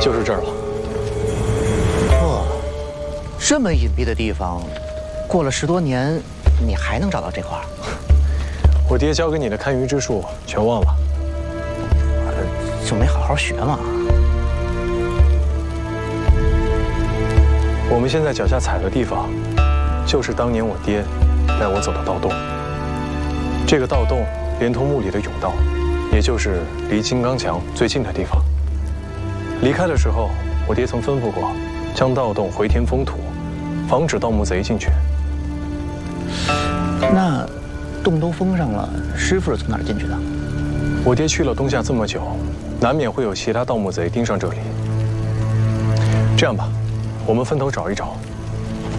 就是这儿了。 哇，这么隐蔽的地方，过了10多年，你还能找到这块儿？ 我爹教给你的看鱼之术全忘了， 就没好好学嘛。 我们现在脚下踩的地方，就是当年我爹带我走的盗洞。这个盗洞连通墓里的甬道，也就是离金刚墙最近的地方。离开的时候，我爹曾吩咐过，将盗洞回填封土，防止盗墓贼进去。 那洞都封上了，师傅是从哪儿进去的？ 我爹去了东夏这么久，难免会有其他盗墓贼盯上这里。这样吧，我们分头找一找，